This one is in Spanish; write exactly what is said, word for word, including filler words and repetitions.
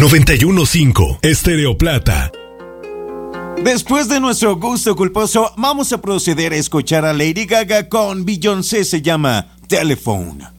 noventa y uno punto cinco Estéreo Plata. Después de nuestro gusto culposo, vamos a proceder a escuchar a Lady Gaga con Beyoncé, se llama Telephone.